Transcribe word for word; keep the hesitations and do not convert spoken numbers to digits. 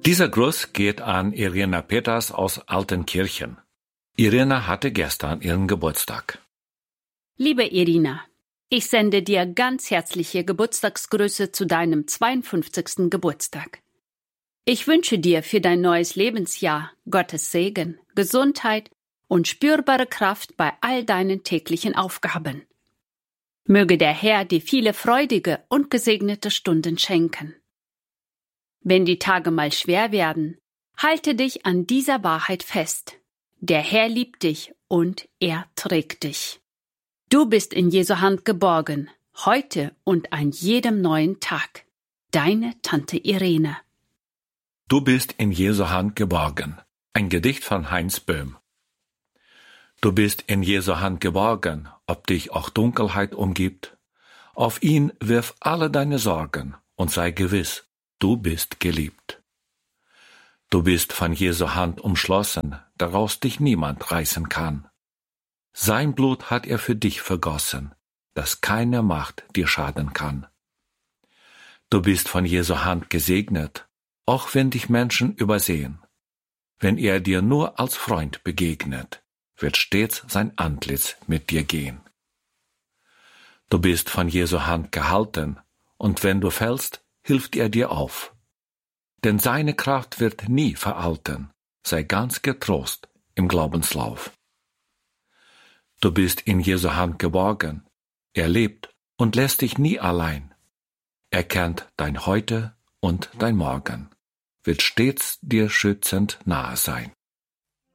Dieser Gruß geht an Irina Peters aus Altenkirchen. Irina hatte gestern ihren Geburtstag. Liebe Irina, ich sende dir ganz herzliche Geburtstagsgrüße zu deinem zweiundfünfzigsten Geburtstag. Ich wünsche dir für dein neues Lebensjahr Gottes Segen, Gesundheit und spürbare Kraft bei all deinen täglichen Aufgaben. Möge der Herr dir viele freudige und gesegnete Stunden schenken. Wenn die Tage mal schwer werden, halte dich an dieser Wahrheit fest. Der Herr liebt dich und er trägt dich. Du bist in Jesu Hand geborgen, heute und an jedem neuen Tag. Deine Tante Irene. Du bist in Jesu Hand geborgen. Ein Gedicht von Heinz Böhm. Du bist in Jesu Hand geborgen, ob dich auch Dunkelheit umgibt. Auf ihn wirf alle deine Sorgen und sei gewiss, du bist geliebt. Du bist von Jesu Hand umschlossen, daraus dich niemand reißen kann. Sein Blut hat er für dich vergossen, dass keine Macht dir schaden kann. Du bist von Jesu Hand gesegnet, auch wenn dich Menschen übersehen. Wenn er dir nur als Freund begegnet, wird stets sein Antlitz mit dir gehen. Du bist von Jesu Hand gehalten, und wenn du fällst, hilft er dir auf. Denn seine Kraft wird nie veralten, sei ganz getrost im Glaubenslauf. Du bist in Jesu Hand geborgen, er lebt und lässt dich nie allein. Er kennt dein Heute und dein Morgen, wird stets dir schützend nahe sein.